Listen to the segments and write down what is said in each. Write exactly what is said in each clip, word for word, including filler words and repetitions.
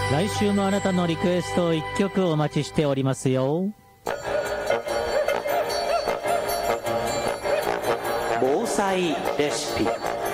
来週もあなたのリクエストをいっきょくお待ちしておりますよ。防災レシピ。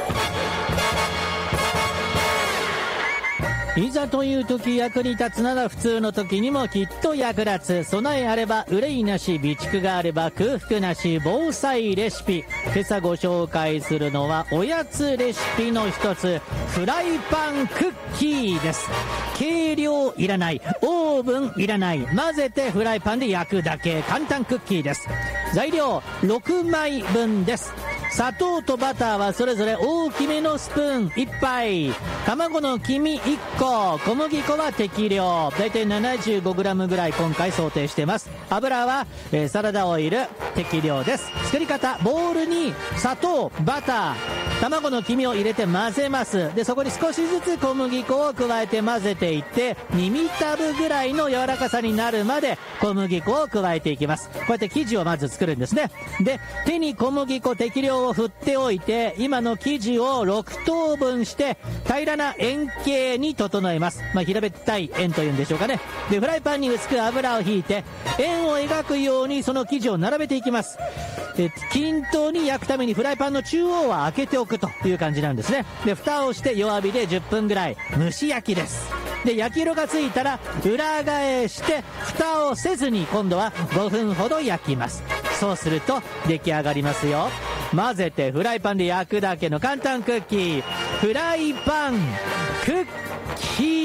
いざという時役に立つなら普通の時にもきっと役立つ。備えあれば憂いなし、備蓄があれば空腹なし、防災レシピ。今朝ご紹介するのはおやつレシピの一つ、フライパンクッキーです。計量いらない、オーブンいらない、混ぜてフライパンで焼くだけ、簡単クッキーです。材料ろくまいぶんです。砂糖とバターはそれぞれ大きめのスプーンいっぱい、卵の黄身いっこ、小麦粉は適量、だいたい ななじゅうごグラム ぐらい今回想定してます。油は、えー、サラダオイル適量です。作り方、ボウルに砂糖、バター、卵の黄身を入れて混ぜます。でそこに少しずつ小麦粉を加えて混ぜていって、にミタブぐらいの柔らかさになるまで小麦粉を加えていきます。こうやって生地をまず作るんですね。で手に小麦粉適量を振っておいて、今の生地をろくとうぶんして平らな円形に整えます。まあ、平べったい円というんでしょうかね。でフライパンに薄く油を引いて円を描くようにその生地を並べていきます。で均等に焼くためにフライパンの中央は開けておくという感じなんですね。で蓋をして弱火でじゅっぷんぐらい蒸し焼きです。で焼き色がついたら裏返して蓋をせずに今度はごふんほど焼きます。そうすると出来上がりますよ。混ぜてフライパンで焼くだけの簡単クッキー、フライパンクッキー